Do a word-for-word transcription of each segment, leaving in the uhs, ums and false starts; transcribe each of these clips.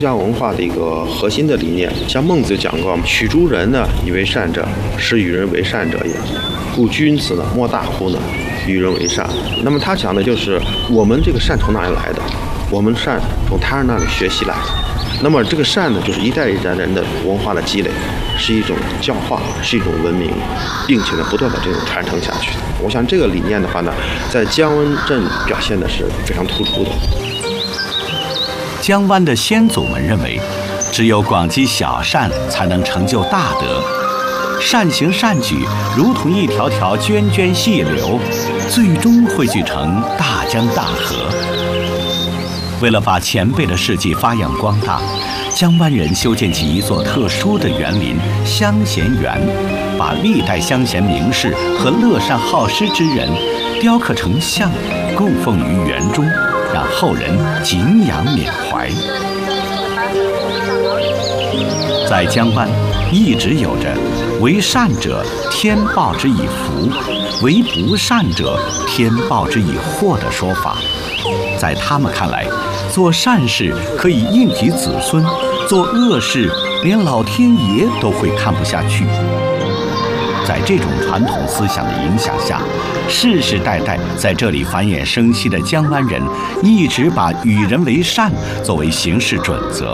家文化的一个核心的理念，像孟子讲过，取诸人呢以为善者，是与人为善者也。故君子呢莫大乎呢，与人为善。那么他讲的就是我们这个善从哪里来的？我们善从他人那里学习来的。那么这个善呢，就是一代一代人的文化的积累，是一种教化，是一种文明，并且呢不断的这种传承下去的。我想这个理念的话呢，在江温镇表现的是非常突出的。 江湾的先祖们认为，只有广积小善，才能成就大德。善行善举如同一条条涓涓细流，最终汇聚成大江大河。为了把前辈的事迹发扬光大，江湾人修建起一座特殊的园林——乡贤园，把历代乡贤名士和乐善好施之人雕刻成像，供奉于园中，让后人敬仰缅怀。在江湾，一直有着“为善者天报之以福，为不善者天报之以祸”的说法。在他们看来，做善事可以应急子孙，做恶事连老天爷都会看不下去。在这种传统思想的影响下，世世代代在这里繁衍生息的江湾人一直把与人为善作为行事准则。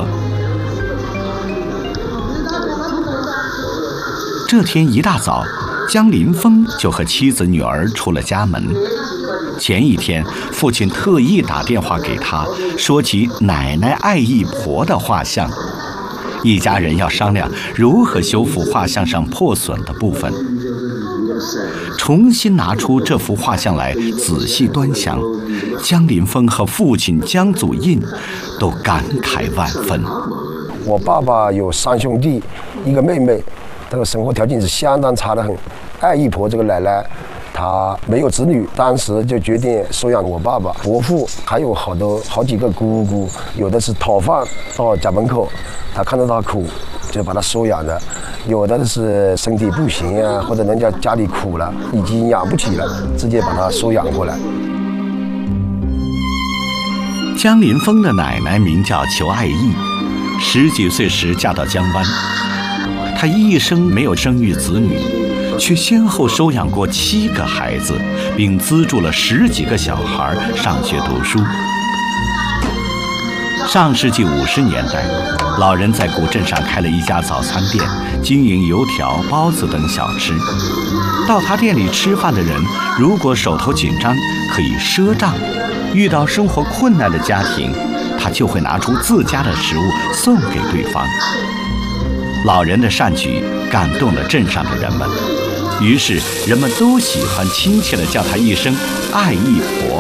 这天一大早，江林峰就和妻子女儿出了家门。前一天，父亲特意打电话给他，说起奶奶爱义婆的画像，一家人要商量如何修复画像上破损的部分。重新拿出这幅画像来仔细端详，江林峰和父亲江祖印都感慨万分。 我爸爸有三兄弟，一个妹妹，这个生活条件是相当差得很。爱义婆这个奶奶，她没有子女，当时就决定收养我爸爸。伯父还有好多好几个姑姑，有的是讨饭到家门口，他看到他苦，就把他收养的；有的是身体不行啊，或者人家家里苦了，已经养不起了，直接把他收养过来。 江林峰的奶奶名叫裘爱义，十几岁时嫁到江湾，她一生没有生育子女，却先后收养过七个孩子，并资助了十几个小孩上学读书。上世纪五十年代，老人在古镇上开了一家早餐店，经营油条、包子等小吃。到他店里吃饭的人，如果手头紧张，可以赊账；遇到生活困难的家庭，他就会拿出自家的食物送给对方。老人的善举感动了镇上的人们，于是人们都喜欢亲切地叫他一声爱义婆。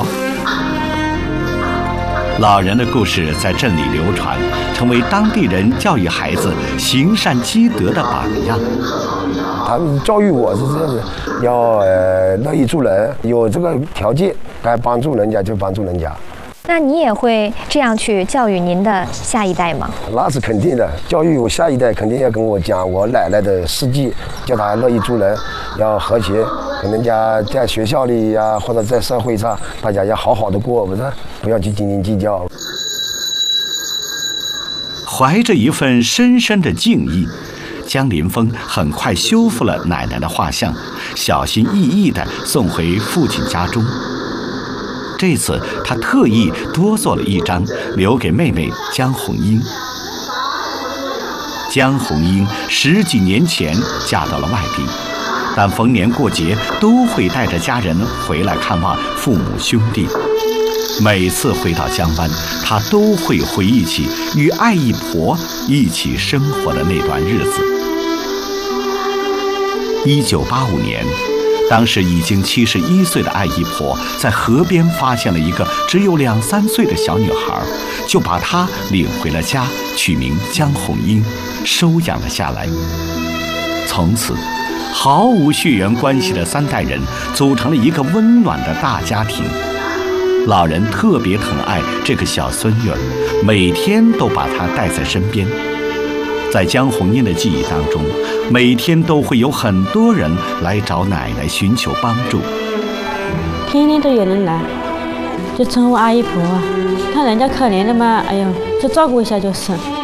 老人的故事在镇里流传，成为当地人教育孩子行善积德的榜样。 他们教育我是这样子，要呃乐意助人，有这个条件该帮助人家就帮助人家。 那你也会这样去教育您的下一代吗？ 那是肯定的，教育我下一代肯定要跟我讲我奶奶的事迹，叫他乐意助人，要和谐，跟人家在学校里呀、啊，或者在社会上，大家要好好的过，不是？不要去斤斤计较。 怀着一份深深的敬意，江林峰很快修复了奶奶的画像，小心翼翼地送回父亲家中。这次他特意多做了一张，留给妹妹江红英。江红英十几年前嫁到了外地，但逢年过节都会带着家人回来看望父母兄弟。每次回到江湾，她都会回忆起与爱义婆一起生活的那段日子。一九八五年，当时已经七十一岁的爱义婆在河边发现了一个只有两三岁的小女孩，就把她领回了家，取名江红英，收养了下来。从此，毫无血缘关系的三代人组成了一个温暖的大家庭。老人特别疼爱这个小孙女儿，每天都把她带在身边。在江红英的记忆当中，每天都会有很多人来找奶奶寻求帮助。 天天都有人来，就称呼阿姨婆啊，看人家可怜的嘛，哎呦，就照顾一下就是。